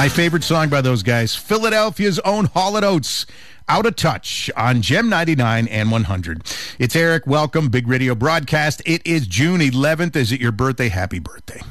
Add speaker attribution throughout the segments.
Speaker 1: My favorite song by those guys, Philadelphia's own Hall & Oates, Out of Touch on Gem 99 and 100. It's Eric. Welcome. Big radio broadcast. It is June 11th. Is it your birthday? Happy birthday.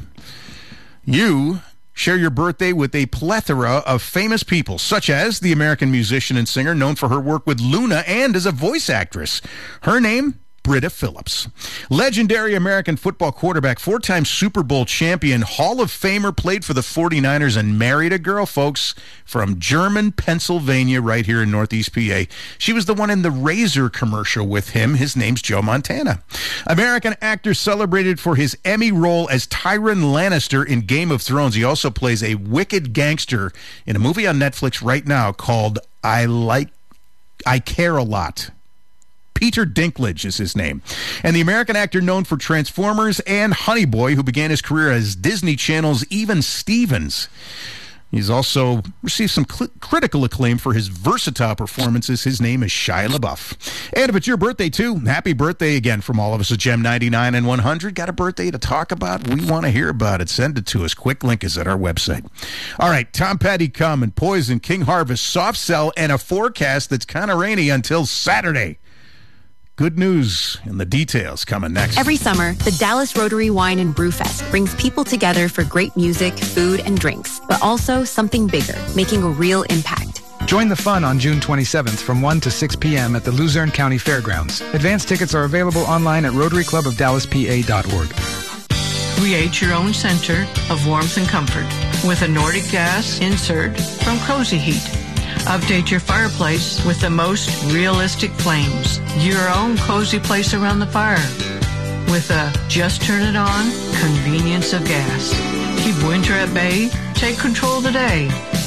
Speaker 1: You share your birthday with a plethora of famous people, such as the American musician and singer known for her work with Luna and as a voice actress. Her name, Britta Phillips. Legendary American football quarterback, four-time Super Bowl champion, Hall of Famer, played for the 49ers and married a girl, folks, from German, Pennsylvania, right here in Northeast PA. She was the one in the Razor commercial with him. His name's Joe Montana. American actor celebrated for his Emmy role as Tyrion Lannister in Game of Thrones. He also plays a wicked gangster in a movie on Netflix right now called I Care a Lot. Peter Dinklage is his name. And the American actor known for Transformers and Honey Boy, who began his career as Disney Channel's Even Stevens. He's also received some critical acclaim for his versatile performances. His name is Shia LaBeouf. And if it's your birthday, too, happy birthday again from all of us at Gem 99 and 100. Got a birthday to talk about? We want to hear about it. Send it to us. Quick link is at our website. All right, Tom Petty, Come, and Poison, King Harvest, Soft Cell, and a forecast that's kind of rainy until Saturday. Good news and the details coming next.
Speaker 2: Every summer, the Dallas Rotary Wine and Brew Fest brings people together for great music, food, and drinks, but also something bigger, making a real impact.
Speaker 3: Join the fun on June 27th from 1 to 6 p.m. at the Luzerne County Fairgrounds. Advance tickets are available online at RotaryClubOfDallasPA.org.
Speaker 4: Create your own center of warmth and comfort with a Nordic gas insert from Cozy Heat. Update your fireplace with the most realistic flames. Your own cozy place around the fire. With a just turn it on convenience of gas. Keep winter at bay. Take control of the day.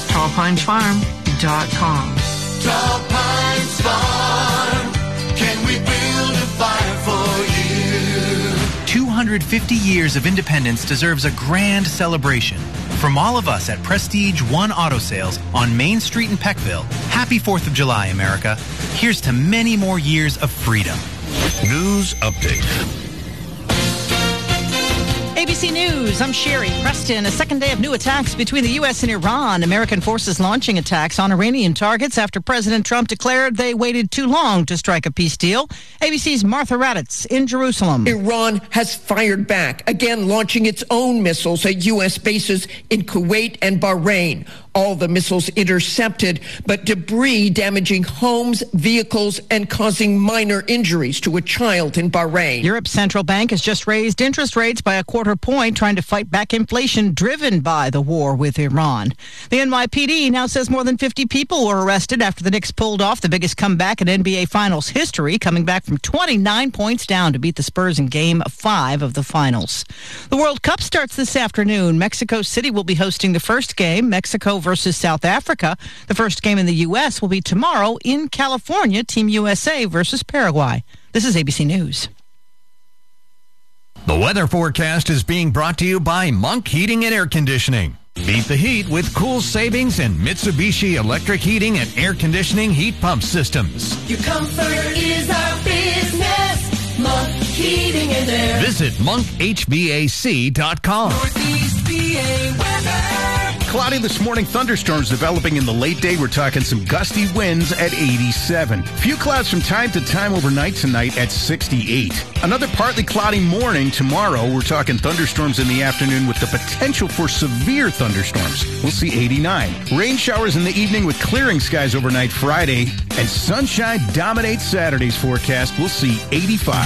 Speaker 4: TallPinesFarm.com.
Speaker 5: Tall Pines Farm. Can we build a fire for you?
Speaker 6: 250 years of independence deserves a grand celebration. From all of us at Prestige One Auto Sales on Main Street in Peckville, happy 4th of July, America. Here's to many more years of freedom.
Speaker 7: News Update.
Speaker 8: ABC News, I'm Sherry Preston. A second day of new attacks between the U.S. and Iran. American forces launching attacks on Iranian targets after President Trump declared they waited too long to strike a peace deal. ABC's Martha Raddatz in Jerusalem.
Speaker 9: Iran has fired back, again launching its own missiles at U.S. bases in Kuwait and Bahrain. All the missiles intercepted, but debris damaging homes, vehicles, and causing minor injuries to a child in Bahrain.
Speaker 8: Europe's central bank has just raised interest rates by a quarter point, trying to fight back inflation driven by the war with Iran. The NYPD now says more than 50 people were arrested after the Knicks pulled off the biggest comeback in NBA Finals history, coming back from 29 points down to beat the Spurs in Game 5 of the Finals. The World Cup starts this afternoon. Mexico City will be hosting the first game. Mexico versus South Africa. The first game in the U.S. will be tomorrow in California. Team USA versus Paraguay. This is ABC News.
Speaker 7: The weather forecast is being brought to you by Monk Heating and Air Conditioning. Beat the heat with cool savings and Mitsubishi electric heating and air conditioning heat pump systems.
Speaker 5: Your comfort is our business. Monk Heating and Air.
Speaker 7: Visit monkhvac.com.
Speaker 5: Northeast PA weather.
Speaker 1: Cloudy this morning, thunderstorms developing in the late day. We're talking some gusty winds at 87. Few clouds from time to time overnight tonight at 68. Another partly cloudy morning tomorrow. We're talking thunderstorms in the afternoon with the potential for severe thunderstorms. We'll see 89. Rain showers in the evening with clearing skies overnight Friday. And sunshine dominates Saturday's forecast. We'll see 85.